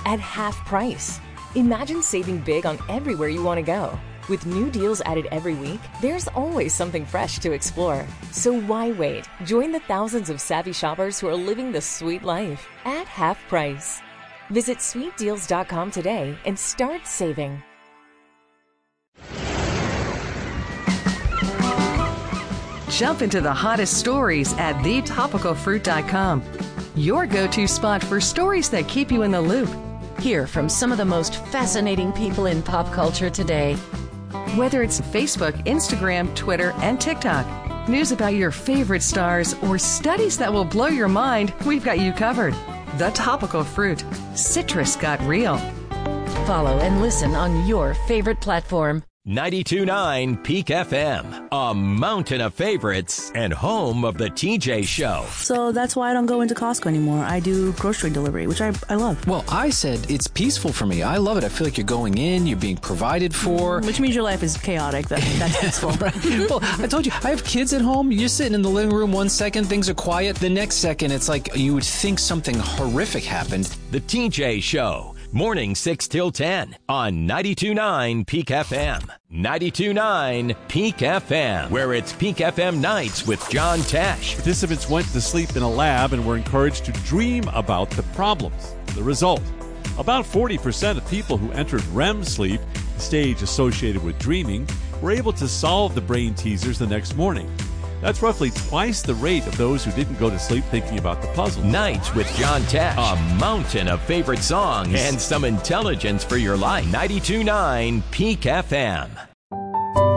at half price. Imagine saving big on everywhere you want to go. With new deals added every week, there's always something fresh to explore. So why wait? Join the thousands of savvy shoppers who are living the sweet life at half price. Visit sweetdeals.com today and start saving. Jump into the hottest stories at thetopicalfruit.com. Your go-to spot for stories that keep you in the loop. Hear from some of the most fascinating people in pop culture today. Whether it's Facebook, Instagram, Twitter, and TikTok, news about your favorite stars, or studies that will blow your mind, we've got you covered. The Topical Fruit. Citrus got real. Follow and listen on your favorite platform. 92.9 Peak FM, a mountain of favorites and home of the TJ Show. So that's why I don't go into Costco anymore. I do grocery delivery, which I love. Well, I said it's peaceful for me. I love it. I feel like you're going in, you're being provided for. Which means your life is chaotic. That's peaceful. Right. Well, I told you, I have kids at home. You're sitting in the living room 1 second, things are quiet. The next second, it's like you would think something horrific happened. The TJ Show. Morning 6 till 10 on 92.9 Peak FM. 92.9 Peak FM, where it's Peak FM nights with John Tesh. Participants went to sleep in a lab and were encouraged to dream about the problems. The result, about 40% of people who entered REM sleep, the stage associated with dreaming, were able to solve the brain teasers the next morning. That's roughly twice the rate of those who didn't go to sleep thinking about the puzzle. Nights with John Tesh. A mountain of favorite songs and some intelligence for your life. 92.9 Peak FM.